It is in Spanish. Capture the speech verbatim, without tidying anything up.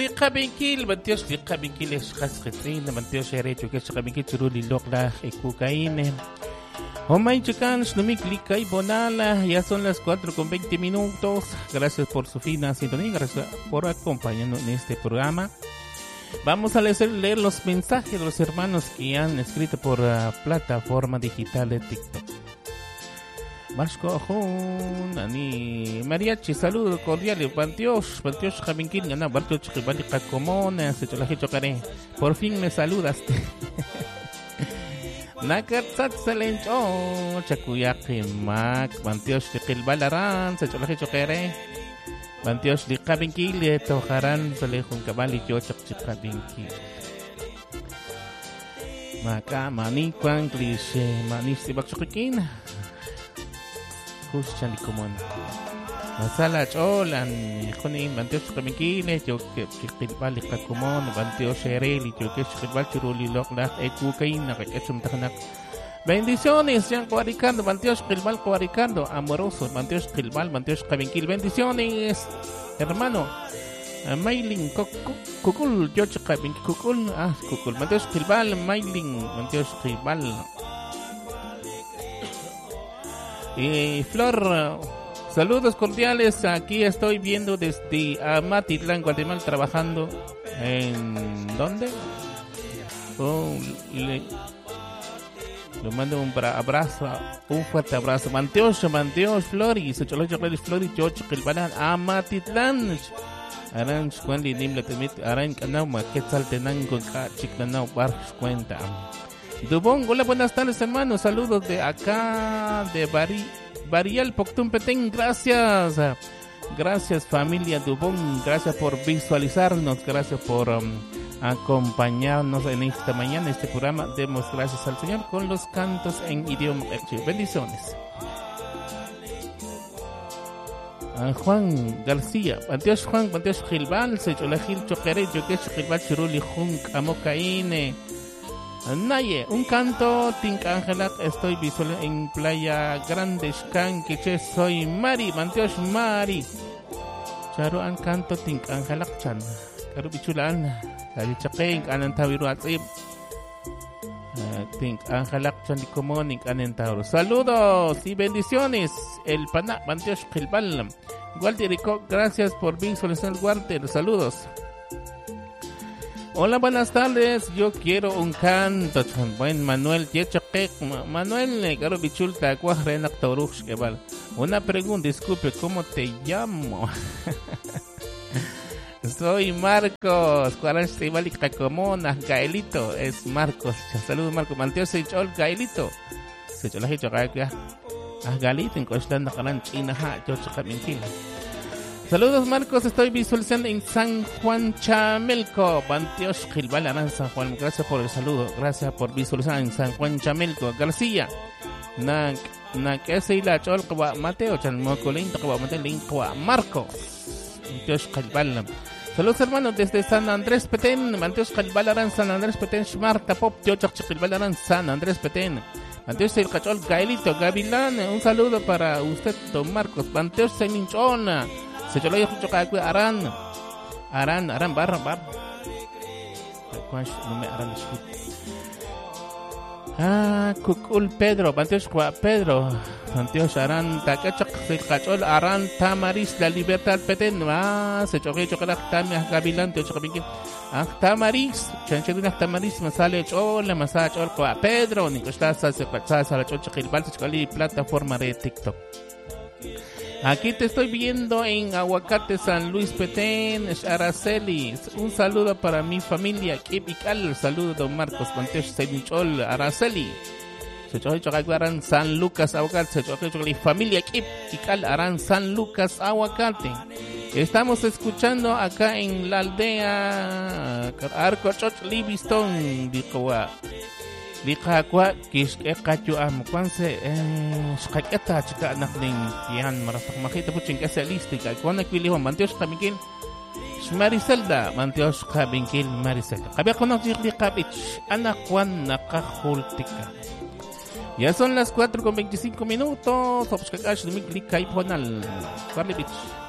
liqabinkil, Bantios liqabinkil es khasqitrin, Bantios erecho que liqabinkil churuli lokla ikukaine. Omay chican, shnumik likay bonala, ya son las cuatro con veinte minutos. Gracias por su fina sintonía, gracias por acompañarnos en este programa. Vamos a leer, leer los mensajes de los hermanos que han escrito por la plataforma digital de TikTok. Mashkohun, ani mariachi, saludos cordiales, Bantios, Bantios Jaminkin, gana, Bantios Chibalica Comona, se chocare. Por fin me saludaste. Nakatsat Salencho, Chakuyaki Mac, Bantios Chikilbalaran, se chocare. Bantios di Kabinkil, Toharan, Salehun Kabali, Yochak Chikabinkil. Maka Manikwan, Cliche, Manisti Bakchukin. Kushan di Kumon. Masala Cholan, Honin, Bantios Kabinkil, Chikilbali Kakumon, Bantios Ereli, Chikilbal Chiruli Lokla, Ekukain, Nakachum Tanak. Bendiciones, Jean Cuaricando, Bantios Kilbal Cuaricando, amoroso, Bantios Kilbal, Bantios Kabinkil, bendiciones, hermano. Mailing, Kukul, George Kabinkil, Kukul, ah, Kukul, Bantios Kilbal, Mailing, Bantios Kilbal. Y Flor, saludos cordiales, aquí estoy viendo desde Amatitlán, Guatemala, trabajando en... ¿dónde? Oh, le... Le mando un abrazo, un fuerte abrazo. Manteos, Manteos, Flori, se cholo cholo Flori, George Kilbalan, Amatitlán. Aran Juan li nimla temit, aran kanao maquetzal tenango ka chiclanao bar cuenta. Dubón, hola, buenas tardes hermanos, saludos de acá, de Bari, Barial Poctum Petén, gracias. Gracias familia Dubón, gracias por visualizarnos, gracias por... Um, acompañarnos en esta mañana, este programa. Demos gracias al Señor con los cantos en idioma hecho. Bendiciones. A Juan García, Bantios Juan, Bantios Gilbal, se cholajil choquere, yo que Gilbal churuli junk, amocaine. Naye, un canto, Tink Angelak, estoy visual en Playa Grande, Xcan, que soy Mari, Bantios Mari. Charo an canto, Tink Angelak chan. Karo bichulan. Kali chakeng anan tawiru atib. Think Angelak Chandicomonik anan tauro. Saludos y bendiciones. El pana Bantios Gilbal. Walter Rico, gracias por visualizar Walter. Saludos. Hola, buenas tardes. Yo quiero un canto. Buen Manuel Yechakek. Manuel Karo bichulta cuajrenak taurush kebal. Una pregunta, disculpe, ¿cómo te llamo? Soy Marcos, cuarenta y vale Cacomona, Gaelito, es Marcos. Saludos Marcos, Manteo se echó el Gaelito. Se echó la hecho Gaelito. Ah, Gaelito, en Coslanda, Caran, China, yo Chacaminquil. Saludos Marcos, estoy visualizando en San Juan Chamelco. Banteos Gilbal, Aran, San Juan. Gracias por el saludo, gracias por visualizar en San Juan Chamelco. García, Nak, Nak, ese y la Cholcoa, Mateo, Chanmocolín, Tocoa, Mateo, Lincoa, Marcos. Banteos Gilbal. Saludos hermanos desde San Andrés Petén, Manteos Calibalaran, San Andrés Petén, Shmarta Pop, Yochak Chicalbalaran, San Andrés Petén, Manteos El Cachol, Gaelito, Gavilán, un saludo para usted, don Marcos, Manteos Seminchona, Secholoyo Chocacu, Aran, Aran, Aran, Barra, Barra, no me Aran, ah, Kukul Pedro, Manteos Cua Pedro, Manteos Aran, Takachak, Cachol, Aran, Tamaris, La Libertad Petén, ah, se choque, chocarak, Tamia, Gavilán, Teo Chocapinquín, ah, Tamaris, Chanchedina, Tamaris, Masale, Chola, Masach, Cua Pedro, Nicosta, Sasa, Sala, Chochilbal, Chocali, plataforma de TikTok. Aquí te estoy viendo en Aguacate, San Luis Petén, Araceli. Un saludo para mi familia, Kipical. Saludo, don Marcos Manteos, Senichol, Araceli. Aran San Lucas, Aguacate. Familia Kipical, Aran San Lucas, Aguacate. Estamos escuchando acá en la aldea Arco Choch Livingston, Bicoa. Dikakwa kis ekachu am kwanse eh skaketa chika anak ning yan maratak makita po ching kasa listika ko nagpili ho Mantios Kabingkil Mariselda Mantios Kabingkil Mariselda kabi ako nang sikli kapich anak kwan nakahultika. Ya son las cuatro con veinticinco minutos. Opskakash dumikli kay ponal Carly Beach.